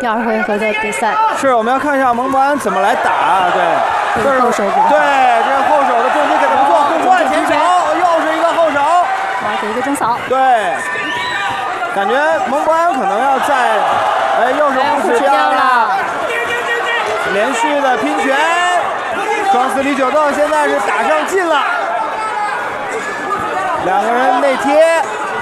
第2回合的比赛。 是，我们要看一下蒙博安怎么来打。对， 这是后手。 对，这个后手的重击给的不错，互换前手，又是一个后手。 给一个中扫。 对，感觉蒙博安可能要在，又是护持掉了。连续的拼拳，双死里久斗现在是打上劲了，两个人内贴。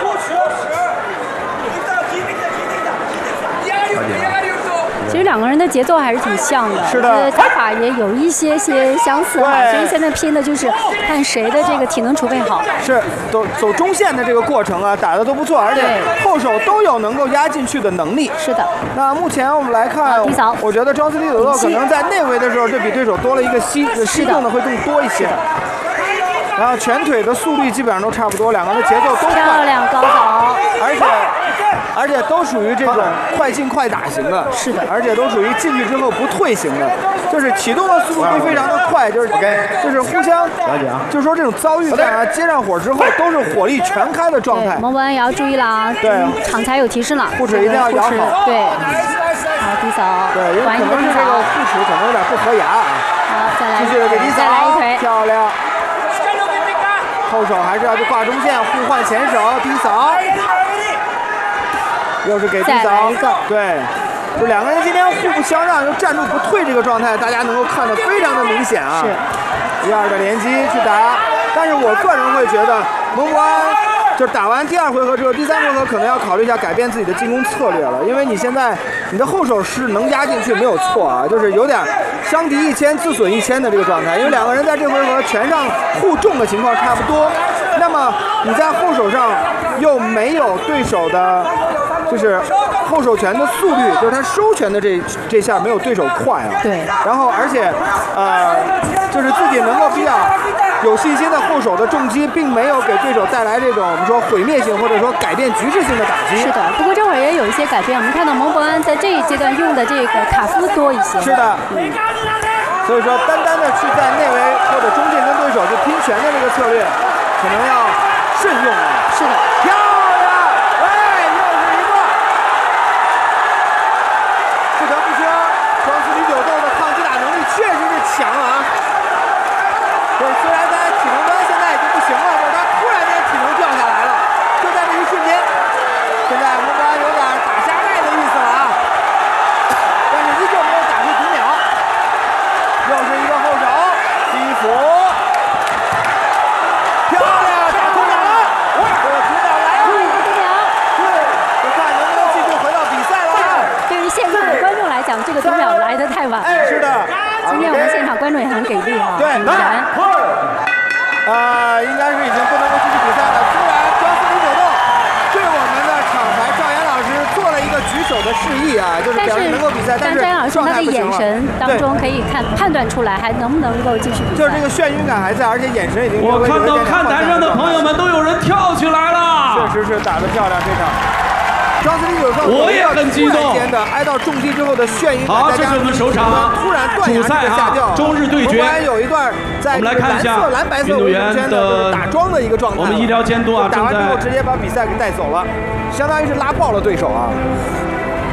其实两个人的节奏还是挺像的， 是的， 打法也有一些相似哈。所以现在拼的就是看谁的这个体能储备好。 是，走中线的这个过程啊，打的都不错，而且后手都有能够压进去的能力。 是的。 那目前我们来看，我觉得庄斯里久斗可能在内围的时候，这比对手多了一个吸动的会更多一些。然后拳腿的速率基本上都差不多，两个人的节奏都快。 漂亮高扫， 而且都属于这种快进快打型的。 是的， 而且都属于进去之后不退型的，就是启动的速度会非常的快，就是互相，就是说这种遭遇战啊，接上火之后都是火力全开的状态。 蒙博安也要注意了啊，对，场才有提示了， 护持一定要咬好。 对，好低扫， 对，因为可能是这个护持可能有点不合牙啊。 好，再来， 继续的给低扫， 再来一腿， 漂亮。后手还是要去挂中线，互换前手，低扫，又是给低扫，对，就两个人今天互不相让，又站住不退这个状态，大家能够看得非常的明显啊。是，第二的连击去打，但是我个人会觉得蒙博安就打完第2回合之后，第3回合可能要考虑一下改变自己的进攻策略了，因为你现在你的后手是能压进去没有错啊，就是有点伤敌1000自损1000的这个状态，因为两个人在这回合拳上互中的情况差不多，那么你在后手上又没有对手的，就是后手拳的速率，就是他收拳的这下没有对手快啊。 对。 然后而且就是自己能够比较有信心的后手的重击，并没有给对手带来这种我们说毁灭性或者说改变局势性的打击。 是的，不过这会儿也有一些改变，我们看到蒙博安在这一阶段用的这个卡夫多一些。 是的，所以说单单的去在内围或者中线跟对手去拼拳的这个策略，可能要慎用啊。 是的， 漂亮，又是一个。不得不说，庄斯里久斗的抗击打能力确实是强啊。就是虽然他体能端现在已经不行了，但是他突然间体能掉下来了，就在这一瞬间，现在蒙博安有点打瞎麦的意思了啊，但是依旧没有打出5秒。又是一个后手击服，漂亮，打出秒了，这个5秒来了，对，就看能不能继续回到比赛了。 对于现场的观众来讲，这个5秒来得太晚了。 是的， 今天我们现场观众也很给力啊。 对，应该是已经不能够继续比赛了。虽然庄斯里久斗对我们的场裁赵岩老师做了一个举手的示意啊，就是表示能够比赛，但是赵岩老师他的眼神当中可以判断出来，还能不能够继续比赛。 就是这个眩晕感还在，而且眼神已经。 我看到看台上的朋友们都有人跳起来了。 确实是打得漂亮，这场。庄斯里久斗， 我也很激动。 的挨到重击之后的眩晕感， 好，这是我们首场突然断崖式的下掉。 中日对决， 有一段在我们来看一下蓝白色运动员的打桩的一个状态。 我们医疗监督啊， 打完之后直接把比赛给带走了，相当于是拉爆了对手啊。